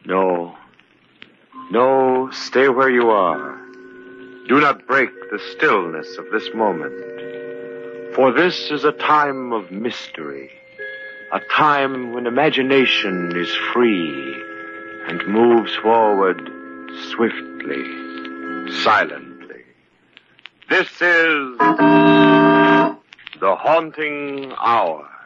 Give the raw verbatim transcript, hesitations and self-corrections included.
No. No, stay where you are. Do not break the stillness of this moment. For this is a time of mystery. A time when imagination is free and moves forward swiftly, silently. This is The Haunting Hour.